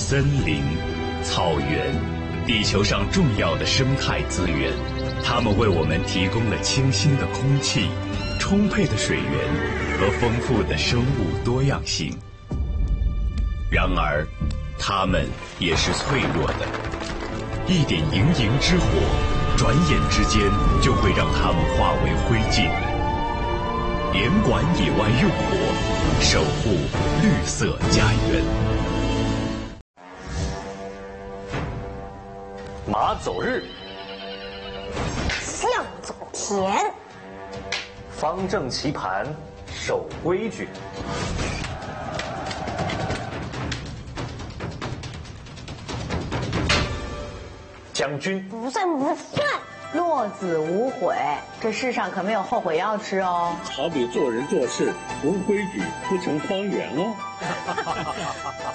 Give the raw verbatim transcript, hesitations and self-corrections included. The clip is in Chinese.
森林、草原，地球上重要的生态资源，它们为我们提供了清新的空气、充沛的水源和丰富的生物多样性。然而，它们也是脆弱的，一点营营之火，转眼之间就会让它们化为灰烬。严管野外用火，守护绿色家园。 马走日， 象走田， 方正棋盘，守规矩。将军不算不算。 落子无悔，这世上可没有后悔药吃哦。 好比做人做事不规矩，不成方圆哦。